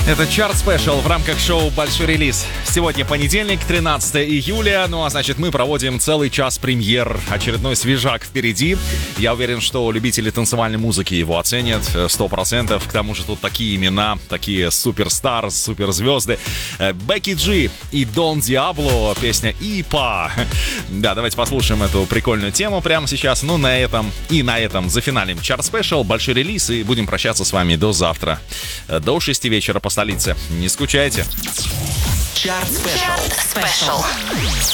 Это Chart Special в рамках шоу «Большой релиз». Сегодня понедельник, 13 июля. Ну а значит, мы проводим целый час премьер. Очередной свежак впереди. Я уверен, что любители танцевальной музыки его оценят 100%. К тому же тут такие имена, такие суперстар, суперзвезды. Бекки Джи и Дон Диабло. Песня «Ипа». Да, давайте послушаем эту прикольную тему прямо сейчас. Ну, на этом зафиналим Chart Special, большой релиз, и будем прощаться с вами до завтра. До 6 вечера по столице. Не скучайте. Chart Special.